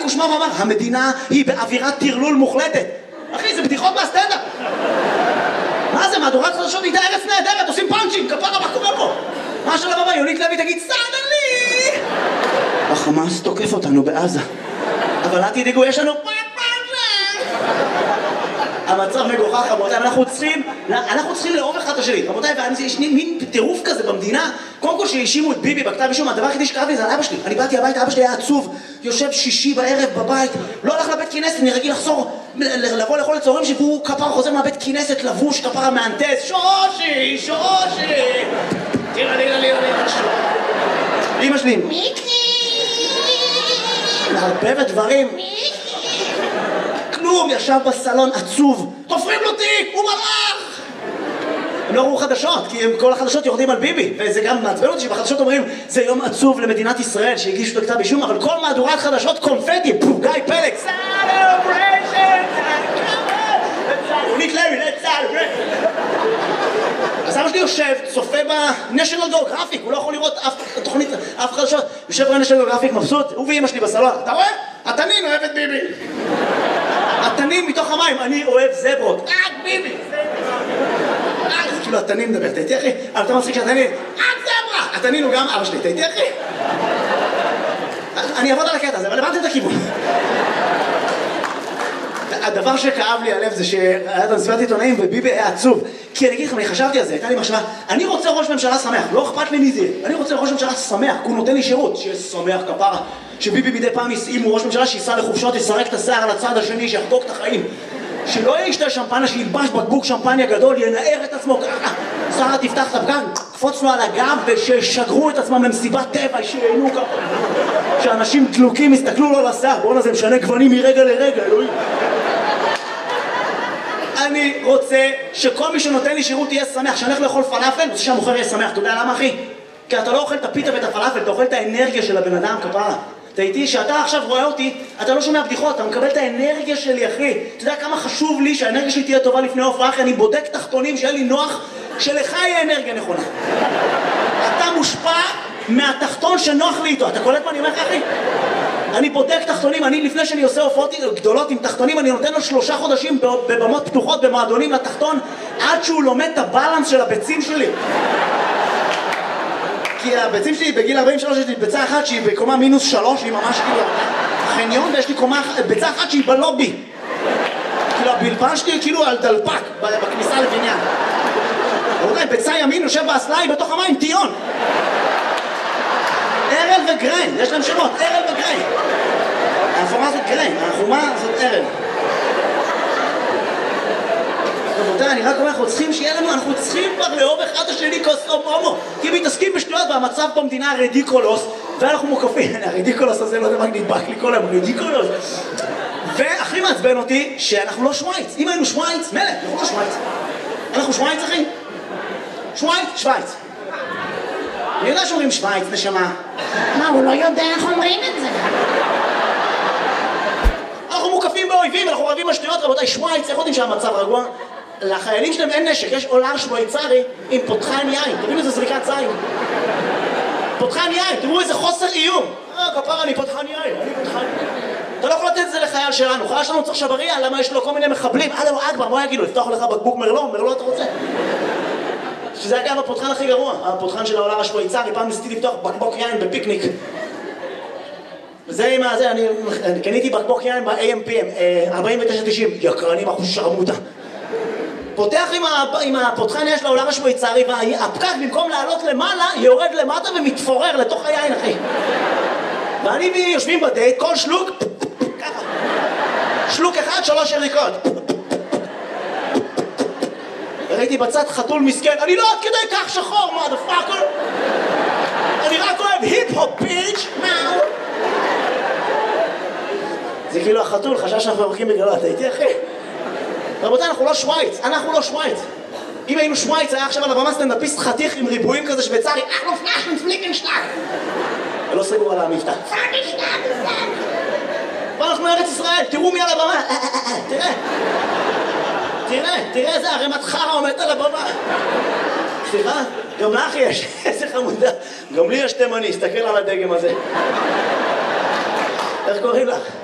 קושמר ואמר, המדינה היא באווירת טרלול מוחלטת. אחי, זה בדיחות מהסטנדאפ. מה זה, מהדורת חדשות איתה ארץ נהדרת, עושים פאנצ'ים, כפרה, מה קורה פה? מה של הבמה, יונית לוי תגיד, סדלי! החמאס תוקף אותנו בעזה. אבל אל תדאגו, יש לנו... המצב מגוחך, רבותיי, אנחנו צריכים לאהוב אחד את השני. רבותיי, יש מין טירוף כזה במדינה. קודם כל שהאשימו את ביבי בכתב אישום, הדבר היחידי שקרב לי זה על אבא שלי. אני באתי הביתה, אבא שלי היה עצוב, יושב שישי בערב בבית, לא הלך לבית כנסת, אני רגיל לבוא לאכול לצהריים שהוא כפר חוזר מהבית כנסת לבוש, כפר המהנדס, שושי. תראה, אמא שלי, מיקי! מערבבת דברים. כלום, ישב בסלון עצוב, תופרים לו תיק, הוא מלאך! הם לא ראו חדשות, כי כל החדשות יורדים על ביבי, וזה גם מעצבן אותי שבחדשות אומרים זה יום עצוב למדינת ישראל שהגישו לכתב אישום, אבל כל מהדורת חדשות קונפטי, גיא פלג, יונית לוי, אז אבא שלי יושב, צופה ב-National Geographic, הוא לא יכול לראות אף חדשות, יושב ב-National Geographic מבסוט, הוא ואמא שלי בסלון, אתה רואה? התנין אוהב את ביבי. התנין מתוך המים, אני אוהב זברות, רק ביבי. זה כאילו התנין מדבר, אתה איתי אחי? אבל אתה מצחיק שהתנין, רק זברה. התנין הוא גם אבא שלי, אתה איתי אחי? אני אעבוד על הקטע הזה, אבל הבנתם את הכיוון. הדבר שכאב לי הלב זה שהיה את המסיבת עיתונאים וביבי היה עצוב. כי אני אגיד לכם, אני חשבתי על זה, הייתה לי מחשבה, אני רוצה ראש ממשלה שמח, לא אכפת לי מי זה. אני רוצה ראש ממשלה שמח, כי הוא נותן לי שירות, שיהיה שמח כפרה. שביבי מדי פעם, אם הוא ראש ממשלה, שיסע לחופשות, יסרק את השיער על הצד השני, שיחגוג את החיים. שלא ישתה שמפניה, שילבש בקבוק שמפניה גדול, ינער את עצמו ככה. שרה תפתח את הפגן, קפוץ לו על הגב וששגרו את עצמם למסיבת טבע, שיהנו ככה. שאנשים דלוקים יסתכלו לו לשיער, בואו נזה משנה גוונים מרגע לרגע, אלוהים. אני רוצה שכל מי שנותן לי שירות יהיה שמח, שאני הולך לאכול פלאפל, רוצה שהמוכר יהיה שמח. אתה יודע למה אחי? כי אתה לא אוכל את הפיתה ואת הפלאפל, אתה אוכל את האנרגיה של הבן אדם כפרה. אתה איתי, שאתה עכשיו רואה אותי, אתה לא שומע בדיחות, אתה מקבל את האנרגיה שלי אחי. אתה יודע כמה חשוב לי שהאנרגיה שלי תהיה טובה לפני ההופעה, אחי, אני בודק תחתונים שיהיה לי נוח, שלך יהיה אנרגיה נכונה. אתה מושפע מהתחתון שנוח לי איתו, אתה קולט מה אני אומר לך אחי? אני בודק תחתונים, אני לפני שאני עושה הופעות גדולות עם תחתונים, אני נותן לו 3 חודשים בבמות פתוחות, במועדונים לתחתון, עד שהוא לומד את הבלנס של הביצים שלי. כי הביצים שלי בגיל 43 יש לי ביצה אחת שהיא בקומה -3, היא ממש כאילו חניון, ויש לי ביצה אחת שהיא בלובי. כאילו הבלפן שלי כאילו על דלפק בכניסה לבניין. רבותיי, ביצה ימין יושב באסלה, בתוך המים, טיון. ארל וגריין, יש להם שמות, ארל וגריין. האפורה זאת גריין, החומה זאת ארל. רבותיי, אני רק אומר, אנחנו צריכים כבר לאהוב אחד השני כהומו, כי מתעסקים בשטויות והמצב במדינה רדיקולוס, ואנחנו מוקפים, הרדיקולוס הזה לא יודע מה נדבק לי כל היום, רדיקולוס. והכי מעצבן אותי שאנחנו לא שוויץ. אם היינו שוויץ, מלך, אנחנו לא שוויץ. אנחנו שוויץ אחי? שוויץ. אני יודע שאומרים שוויץ, נשמה. מה, הוא לא יודע איך אומרים את זה? אנחנו מוקפים באויבים, אנחנו רבים בשטויות, רבותיי, שוויץ, איך יודעים שהמצב רגוע? לחיילים שלהם אין נשק, יש אולר שוויצרי עם פותחן יין, תראו איזה זריקת זין. פותחן יין, תראו איזה חוסר איום. כפר, אני פותחן יין. אתה לא יכול לתת את זה לחייל שלנו, חייל שלנו צריך שבריה, למה יש לו כל מיני מחבלים, אללהו אכבר, מה יגידו? לפתוח לך בקבוק מרלו אתה רוצה? שזה אגב הפותחן הכי גרוע, הפותחן של העולם השוויצרי, פעם ניסיתי לפתוח בקבוק יין בפיקניק. זה עם הזה, אני קניתי בקבוק יין ב-AMPM, 49.90, יקרנים אחוז שרמוטה. פותח עם הפותחן יש לעולם השוויצרי, והפקק במקום לעלות למעלה, יורד למטה ומתפורר לתוך היין, אחי. ואני יושבים בדייט, כל שלוק, ככה. שלוק אחד, 3 יריקות. ראיתי בצד חתול מסכן, אני לא עד כדי כך שחור, motherfucker. אני רק אוהב היפ-הופ, ביץ', מאו. זה כאילו החתול, חשב שאנחנו מרקים בגללו, אתה איתי אחי? רבותיי, אנחנו לא שוויץ. אם היינו שוויץ, היה עכשיו על הבמה סטנדאפיסט חתיך עם ריבועים כזה שוויצרי, אנחנו פלאשן פליקנשטאק. ולא סגור על המבטא. ואנחנו ארץ ישראל, תראו מי על הבמה. תראה איזה ערימת חרא עומדת על הבמה. סליחה, גם לך יש, איזה חמודה. גם לי יש תימני, הסתכל על הדגם הזה. איך קוראים לך?